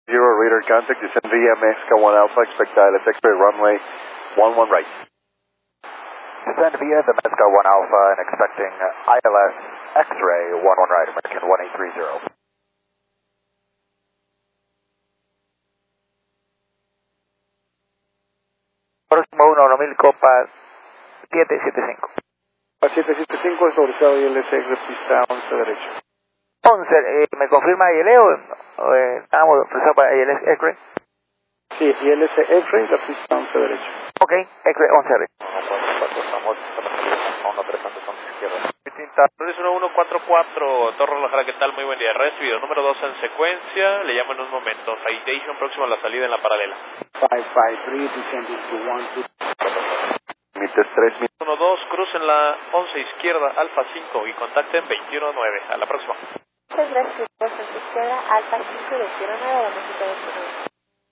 Zero radar contact, descend via Mexico 1 Alpha, expect ILS X-ray runway 11 right. Descend via the Mexico 1 Alpha and expecting ILS X-ray 11 right, American 1830. Próximo 1000 Copa 775. A 775 es autorizado ILS X-ray pista 11 derecho. 11, ¿me confirma ILE o estamos autorizados para ILS X-ray? Sí, ILS X-ray, la pista 11 derecho. Ok, X-ray 11 derecho. Luis 1144, Torre La Jara, ¿qué tal? Muy buen día. Recibido, número 2 en secuencia, le llamo en un momento. Citation próximo a la salida en la paralela. 553, descending to 12. Límites 3000. 12, cruz en la 11 izquierda, Alfa 5 y contacten 219. A la próxima. Muchas gracias, en izquierda, Alfa 5 de Sierra Nueva, México 29.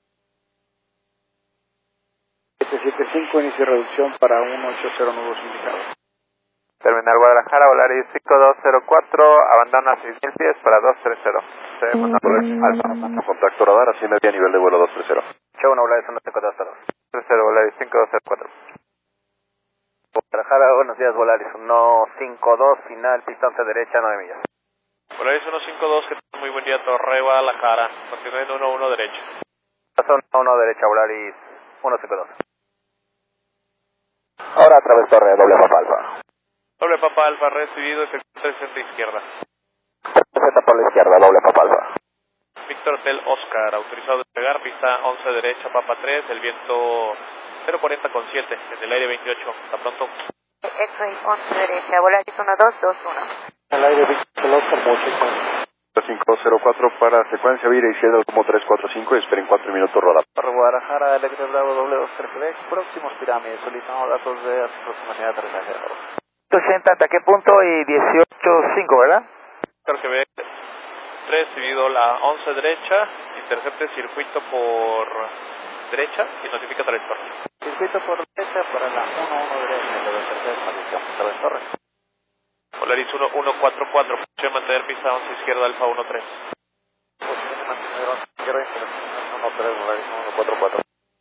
775, inicio reducción para 180 nudos indicados. Terminal Guadalajara, Volaris 5204, abandona 6000 pies para 230. Alfa, contacto radar, asciende a nivel de vuelo 230. Show 1, Volaris 15202. 30, Volaris 5204. Guadalajara, buenos días, Volaris 152, final, pista 11 derecha, 9 millas. Volaris 152, ¿qué tal? Muy buen día, Torre Guadalajara. Continúen 11 derecho. Zona 1 derecha, Volaris 152. Ahora a través Torre, doble Papa Alfa. Doble Papa Alfa, recibido, efecto 360 izquierda. 360 por la izquierda, doble Papa Alfa. Víctor Hotel Oscar, autorizado a despegar, pista 11 derecha, Papa 3, el viento 040 con 7, en el aire 28, hasta pronto. X-ray 11 derecha, Volaris 1221. El aire Víctor Oscar, mucho 504 para secuencia, vira izquierda como 345 y esperen 4 minutos rodar. Torre Guadalajara, Electre Bravo, doble 23, próximos pirámides, solicitamos datos de aproximación de aterrizaje. 80, ¿hasta qué punto? Y 18.5, ¿verdad? Víctor GB, recibido la 11 derecha, intercepte circuito por derecha y notifica trayectoria. Circuito por derecha para la 11 derecha, de la tercera posición, Torres Torres. Volaris 1144, posición mantener pista 11 izquierda, Alfa 13. Posición de mantener 11 izquierda, 13, Volaris 144.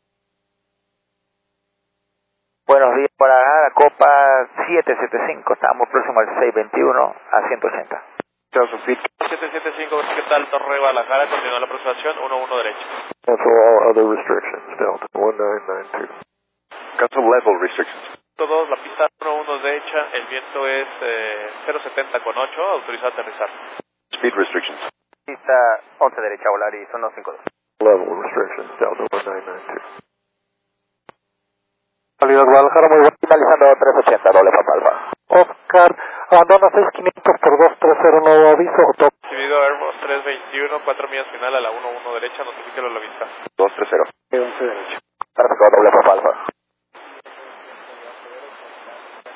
Buenos días, para la Copa 775, estamos próximos al 621 a 180. 775, ¿qué tal? Torre Guadalajara, continúa la aproximación, 11 derecha. Cancel all other restrictions, Delta 1992. Cancel level restrictions. 2, la pista 11 derecha, el viento es 070 con 8, autorizado a aterrizar. Speed restrictions. Pista 11 derecha, Volaris 152. Level restrictions, Delta 1992. Salido Guadalajara, muy bien, finalizando 380, doble Papa Alfa. Oscar, abandona 6500 por 230, nuevo aviso, top. Recibido Airbus 321, 4 millas final a la 11 derecha, notifíquelo a la vista. 230.